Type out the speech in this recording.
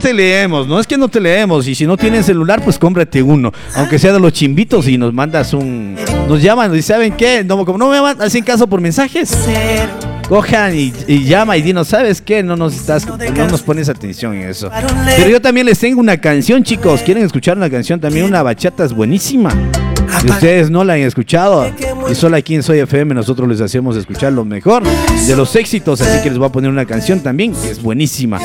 te leemos, no es que no te leemos. Y si no tienen celular, pues cómprate uno. Aunque sea de los chimbitos y nos mandas nos llaman y ¿saben qué? No, como no me hacen caso por mensajes, cojan y llama y dinos, ¿sabes qué? No nos pones atención en eso. Pero yo también les tengo una canción, chicos. ¿Quieren escuchar una canción? También una bachata es buenísima. Y ustedes no la han escuchado. Y solo aquí en Soy FM nosotros les hacemos escuchar lo mejor de los éxitos. Así que les voy a poner una canción también que es buenísima.